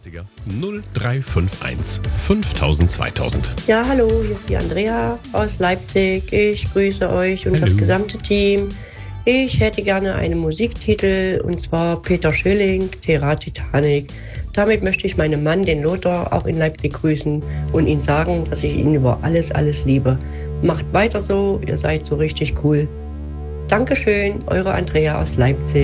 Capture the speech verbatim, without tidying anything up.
günstiger. null drei fünf eins fünftausend zweitausend. Ja, hallo, hier ist die Andrea aus Leipzig. Ich grüße euch und Hallo. das gesamte Team. Ich hätte gerne einen Musiktitel, und zwar Peter Schilling, Terra Titanic. Damit möchte ich meinen Mann, den Lothar, auch in Leipzig grüßen und ihm sagen, dass ich ihn über alles, alles liebe. Macht weiter so, ihr seid so richtig cool. Dankeschön, eure Andrea aus Leipzig.